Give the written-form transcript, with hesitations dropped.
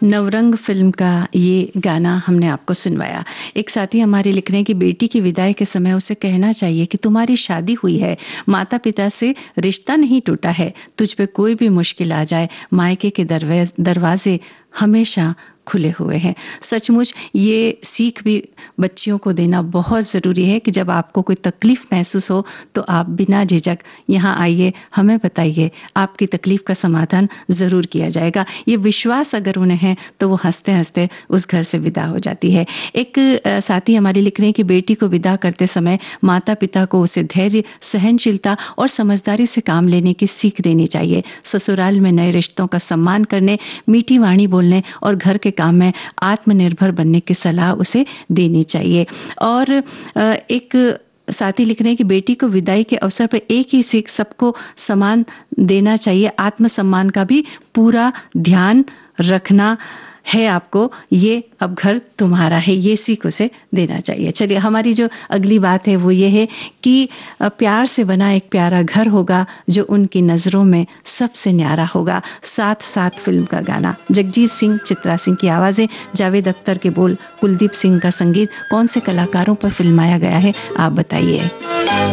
Navrang film का ये गाना हमने आपको सुनवाया। एक साथी हमारे लिख रहे हैं कि बेटी की विदाई के समय उसे कहना चाहिए कि तुम्हारी शादी हुई है, माता पिता से रिश्ता नहीं टूटा है, तुझ पे कोई भी मुश्किल आ जाए मायके के दरवाजे हमेशा खुले हुए हैं। सचमुच ये सीख भी बच्चियों को देना बहुत ज़रूरी है कि जब आपको कोई तकलीफ महसूस हो तो आप बिना झिझक यहाँ आइए, हमें बताइए, आपकी तकलीफ का समाधान ज़रूर किया जाएगा। ये विश्वास अगर उन्हें है तो वो हंसते हंसते उस घर से विदा हो जाती है। एक साथी हमारे लिख रहे हैं कि बेटी को विदा करते समय माता पिता को उसे धैर्य, सहनशीलता और समझदारी से काम लेने की सीख देनी चाहिए। ससुराल में नए रिश्तों का सम्मान करने, मीठी वाणी बोलने और घर के काम में आत्मनिर्भर बनने की सलाह उसे देनी चाहिए। और एक साथी लिख रहे हैं कि बेटी को विदाई के अवसर पर एक ही सीख सबको समान देना चाहिए, आत्मसम्मान का भी पूरा ध्यान रखना है आपको, ये अब घर तुम्हारा है, ये सीख उसे देना चाहिए। चलिए, हमारी जो अगली बात है वो ये है कि प्यार से बना एक प्यारा घर होगा जो उनकी नजरों में सबसे न्यारा होगा। साथ साथ फिल्म का गाना, जगजीत सिंह, चित्रा सिंह की आवाजें, जावेद अख्तर के बोल, कुलदीप सिंह का संगीत, कौन से कलाकारों पर फिल्माया गया है आप बताइए।